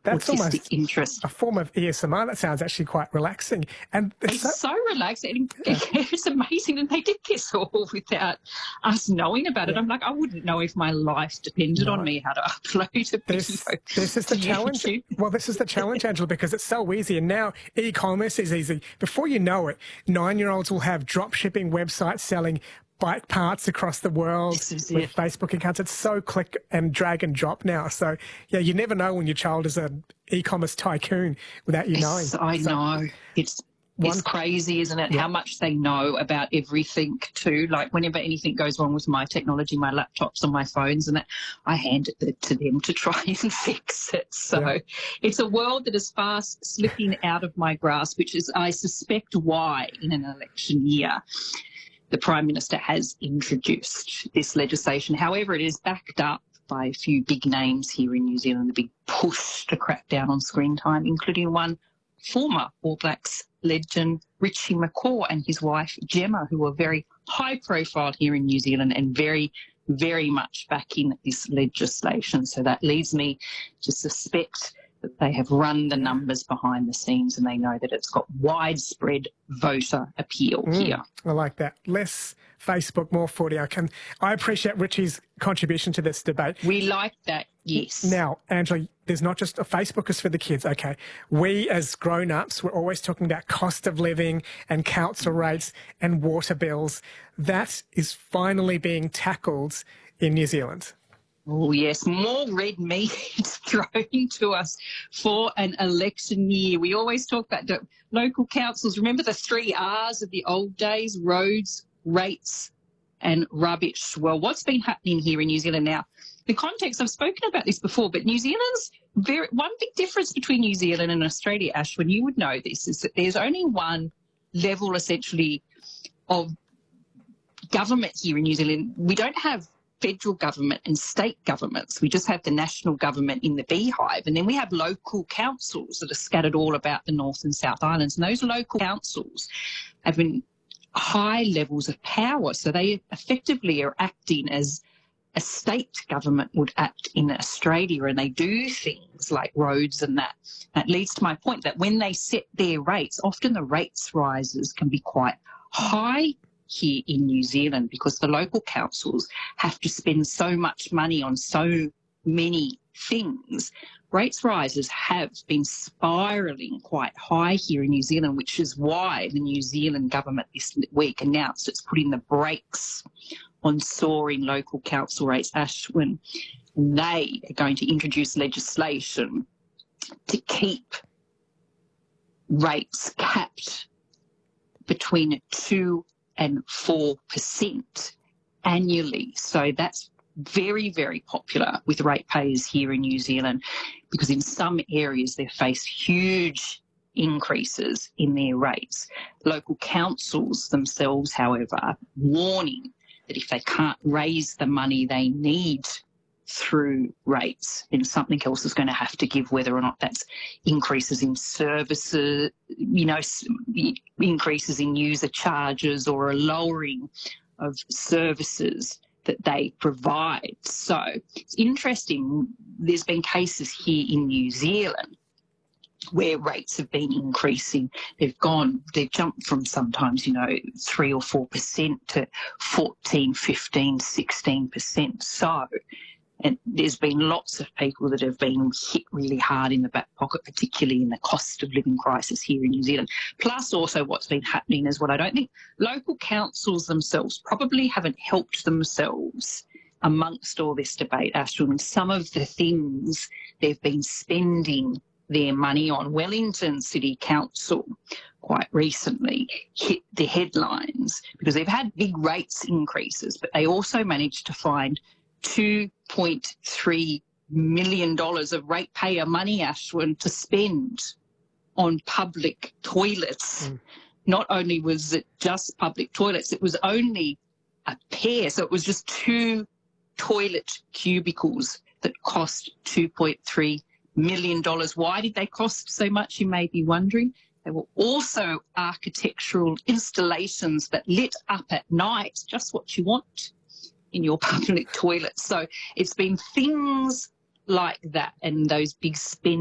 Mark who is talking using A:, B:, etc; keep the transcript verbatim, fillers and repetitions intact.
A: That's
B: autistic
A: almost
B: interest.
A: a form of A S M R. That sounds actually quite relaxing. And
B: It's so, so relaxing. Yeah. It's amazing. And they did this all without us knowing about it. Yeah. I'm like, I wouldn't know if my life depended no. on me how to upload a
A: this,
B: video.
A: This is the challenge. YouTube. Well, this is the challenge, Angela, because it's so easy. And now e-commerce is easy. Before you know it, nine-year-olds will have drop shipping websites selling bike parts across the world with it. Facebook accounts. It's so click and drag and drop now. So, yeah, you never know when your child is an e-commerce tycoon without you knowing.
B: It's, I so, know. It's One, it's crazy, isn't it? Yeah. How much they know about everything too. Like whenever anything goes wrong with my technology, my laptops or my phones and that, I hand it to them to try and fix it. So yeah. It's a world that is fast slipping out of my grasp, which is, I suspect, why in an election year the Prime Minister has introduced this legislation. However, it is backed up by a few big names here in New Zealand, the big push to crack down on screen time, including one former All Blacks legend Richie McCaw and his wife Gemma, who are very high profile here in New Zealand and very, very much backing this legislation. So that leads me to suspect that they have run the numbers behind the scenes and they know that it's got widespread voter appeal mm, here.
A: I like that. Less Facebook, more footy. I can. I appreciate Richie's contribution to this debate.
B: We like that, yes.
A: Now, Angela, there's not just a Facebook is for the kids, okay. We as grown-ups, we're always talking about cost of living and council rates and water bills. That is finally being tackled in New Zealand.
B: Oh, yes, more red meat thrown to us for an election year. We always talk about the local councils. Remember the three R's of the old days, roads, rates and rubbish. Well, what's been happening here in New Zealand now, the context, I've spoken about this before, but New Zealand's very, one big difference between New Zealand and Australia, Ashwin, you would know this, is that there's only one level essentially of government here in New Zealand. We don't have federal government and state governments. We just have the national government in the beehive. And then we have local councils that are scattered all about the North and South Islands. And those local councils have been high levels of power. So they effectively are acting as a state government would act in Australia, and they do things like roads and that. That leads to my point that when they set their rates, often the rates rises can be quite high here in New Zealand because the local councils have to spend so much money on so many things. Rates rises have been spiralling quite high here in New Zealand, which is why the New Zealand government this week announced it's putting the brakes on soaring local council rates. Ashwin, they are going to introduce legislation to keep rates capped between two and four percent annually. So that's very, very popular with ratepayers here in New Zealand because in some areas they face huge increases in their rates. Local councils themselves, however, are warning that if they can't raise the money they need through rates, then something else is going to have to give, whether or not that's increases in services, you know, increases in user charges or a lowering of services that they provide. So it's interesting, there's been cases here in New Zealand where rates have been increasing. They've gone, they've jumped from sometimes, you know, three or four percent to fourteen, fifteen, sixteen percent. So, and there's been lots of people that have been hit really hard in the back pocket, particularly in the cost of living crisis here in New Zealand. Plus also what's been happening is what I don't think local councils themselves probably haven't helped themselves amongst all this debate, Ashwin. Some of the things they've been spending their money on, Wellington City Council quite recently hit the headlines because they've had big rates increases, but they also managed to find two point three million dollars of ratepayer money, Ashwin, to spend on public toilets. Mm. Not only was it just public toilets, it was only a pair. So it was just two toilet cubicles that cost two point three million dollars. Why did they cost so much, you may be wondering? They were also architectural installations that lit up at night, just what you want in your public toilet. So it's been things like that and those big spend